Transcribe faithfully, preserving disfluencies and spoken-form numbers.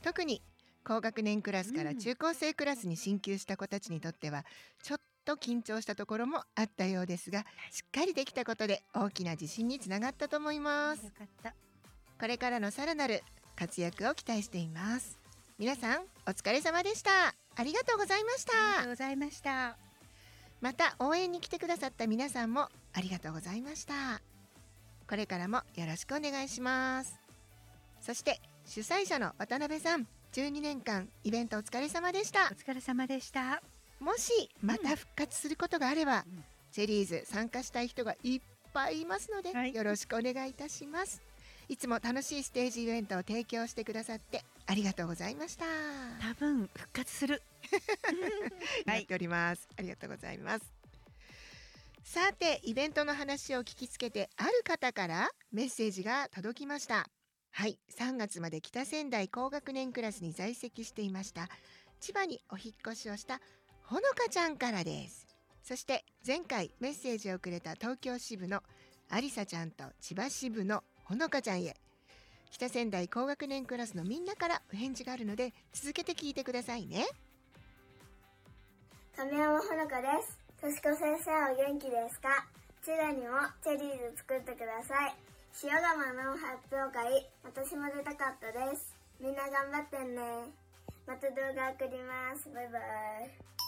特に高学年クラスから中高生クラスに進級した子たちにとってはちょっと緊張したところもあったようですが、しっかりできたことで大きな自信につながったと思います。 よかった。 これからのさらなる活躍を期待しています。皆さんお疲れ様でした。ありがとうございました。 ありがとうございました。 また応援に来てくださった皆さんもありがとうございました。これからもよろしくお願いします。そして主催者の渡辺さん、じゅうにねんかんイベントお疲れ様でした。 お疲れ様でした。 もしまた復活することがあれば、 うん、 チェリーズ参加したい人がいっぱいいますので、はい、よろしくお願いいたします。いつも楽しいステージイベントを提供してくださってありがとうございました。 多分復活するやっております、はい、ありがとうございます。さてイベントの話を聞きつけてある方からメッセージが届きました。はい、さんがつまで北仙台高学年クラスに在籍していました千葉にお引越しをしたほのかちゃんからです。そして前回メッセージをくれた東京支部のありさちゃんと千葉支部のほのかちゃんへ北仙台高学年クラスのみんなからお返事があるので続けて聞いてくださいね。 亀山ほのかです。としこ先生は元気ですか？千葉にもチェリーズ作ってください。塩釜の発表会、私も出たかったです。みんな頑張ってね。また動画送ります。バイバイ。